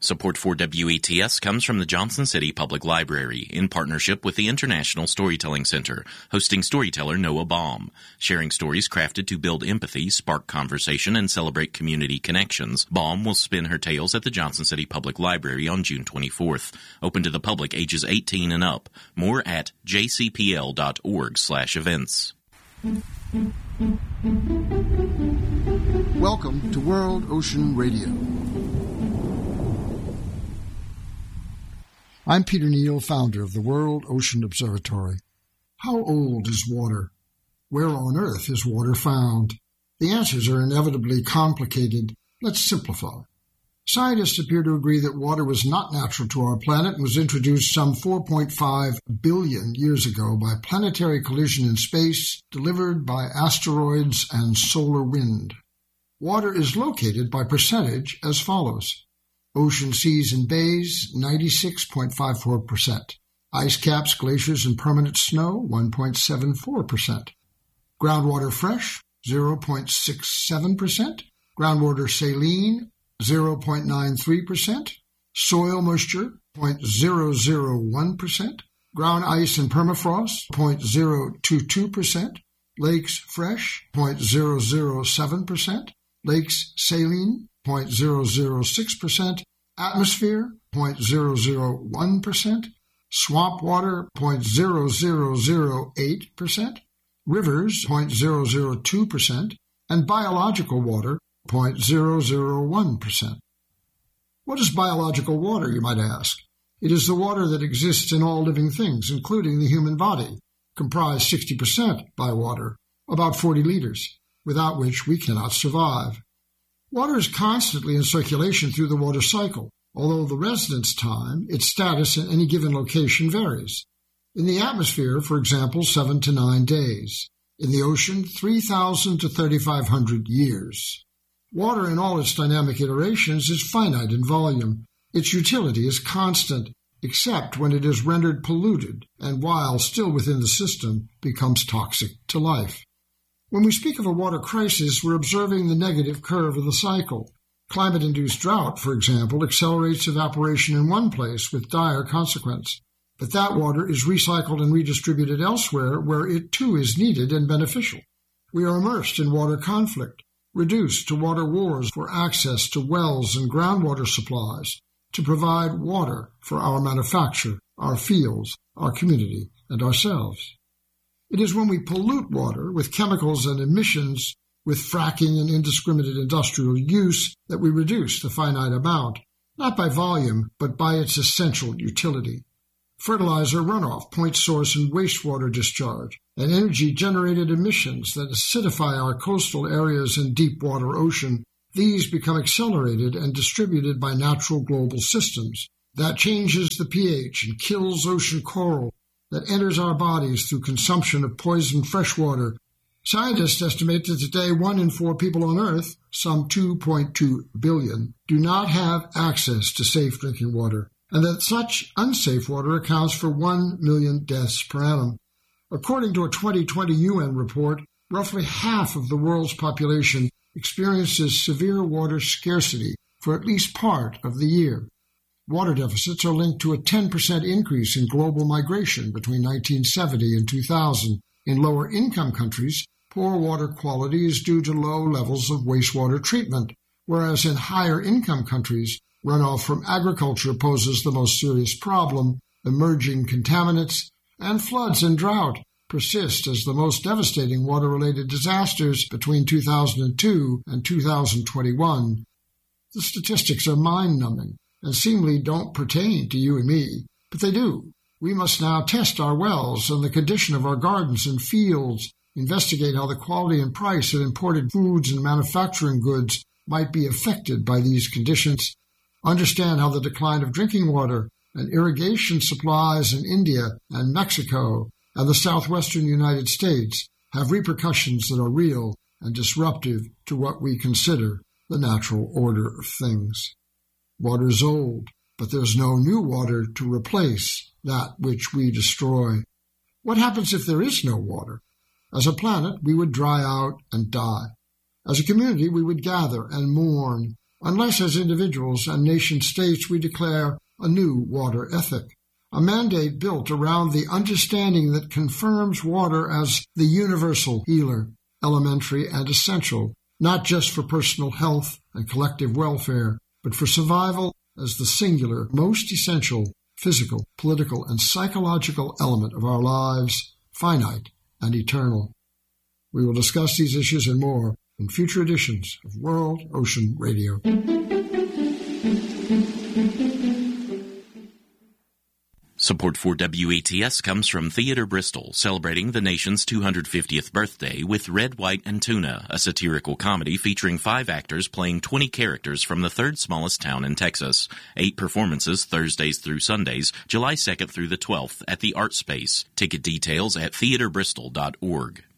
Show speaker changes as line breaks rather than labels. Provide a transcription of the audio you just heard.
Support for WETS comes from the Johnson City Public Library in partnership with the International Storytelling Center, hosting storyteller Noah Baum. Sharing stories crafted to build empathy, spark conversation, and celebrate community connections. Baum will spin her tales at the Johnson City Public Library on June 24th. Open to the public ages 18 and up. More at jcpl.org/events.
Welcome to World Ocean Radio. I'm Peter Neal, founder of the World Ocean Observatory. How old is water? Where on earth is water found? The answers are inevitably complicated. Let's simplify. Scientists appear to agree that water was not natural to our planet and was introduced some 4.5 billion years ago by planetary collision in space delivered by asteroids and solar wind. Water is located by percentage as follows. Ocean, seas, and bays, 96.54%. Ice caps, glaciers, and permanent snow, 1.74%. Groundwater fresh, 0.67%. Groundwater saline, 0.93%. Soil moisture, 0.001%. Ground ice and permafrost, 0.022%. Lakes fresh, 0.007%. Lakes saline, 0.006%, atmosphere, 0.001%, swamp water, 0.0008%, rivers, 0.002%, and biological water, 0.001%. What is biological water, you might ask? It is the water that exists in all living things, including the human body, comprised 60% by water, about 40 liters, without which we cannot survive. Water is constantly in circulation through the water cycle, although the residence time, its status in any given location varies. In the atmosphere, for example, 7 to 9 days. In the ocean, 3,000 to 3,500 years. Water in all its dynamic iterations is finite in volume. Its utility is constant, except when it is rendered polluted and, while still within the system, becomes toxic to life. When we speak of a water crisis, we're observing the negative curve of the cycle. Climate-induced drought, for example, accelerates evaporation in one place with dire consequence. But that water is recycled and redistributed elsewhere where it too is needed and beneficial. We are immersed in water conflict, reduced to water wars for access to wells and groundwater supplies, to provide water for our manufacture, our fields, our community, and ourselves. It is when we pollute water with chemicals and emissions, with fracking and indiscriminate industrial use, that we reduce the finite amount, not by volume, but by its essential utility. Fertilizer runoff, point source and wastewater discharge, and energy-generated emissions that acidify our coastal areas and deep water ocean, these become accelerated and distributed by natural global systems. That changes the pH and kills ocean coral, that enters our bodies through consumption of poisoned freshwater. Scientists estimate that today 1 in 4 people on Earth, some 2.2 billion, do not have access to safe drinking water, and that such unsafe water accounts for 1 million deaths per annum. According to a 2020 UN report, roughly half of the world's population experiences severe water scarcity for at least part of the year. Water deficits are linked to a 10% increase in global migration between 1970 and 2000. In lower-income countries, poor water quality is due to low levels of wastewater treatment, whereas in higher-income countries, runoff from agriculture poses the most serious problem. Emerging contaminants and floods and drought persist as the most devastating water-related disasters between 2002 and 2021. The statistics are mind-numbing and seemingly don't pertain to you and me, but they do. We must now test our wells and the condition of our gardens and fields, investigate how the quality and price of imported foods and manufacturing goods might be affected by these conditions, understand how the decline of drinking water and irrigation supplies in India and Mexico and the southwestern United States have repercussions that are real and disruptive to what we consider the natural order of things. Water is old, but there's no new water to replace that which we destroy. What happens if there is no water? As a planet, we would dry out and die. As a community, we would gather and mourn. unless as individuals and nation-states we declare a new water ethic, a mandate built around the understanding that confirms water as the universal healer, elementary and essential, not just for personal health and collective welfare, but for survival as the singular, most essential physical, political, and psychological element of our lives, finite and eternal. We will discuss these issues and more in future editions of World Ocean Radio.
Support for WETS comes from Theatre Bristol, celebrating the nation's 250th birthday with Red, White, and Tuna, a satirical comedy featuring 5 actors playing 20 characters from the third smallest town in Texas. 8 performances Thursdays through Sundays, July 2nd through the 12th at the Art Space. Ticket details at theatrebristol.org.